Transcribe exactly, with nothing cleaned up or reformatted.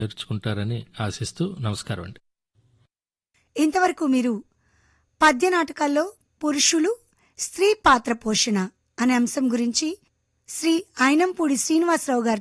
నేర్చుకుంటారని ఆశిస్తూ నమస్కారం అండి. ఇంతవరకు మీరు పద్య నాటకాల్లో పురుషులు స్త్రీ పాత్ర పోషణ అనే అంశం గురించి శ్రీ అయినంపూడి శ్రీనివాసరావు గారితో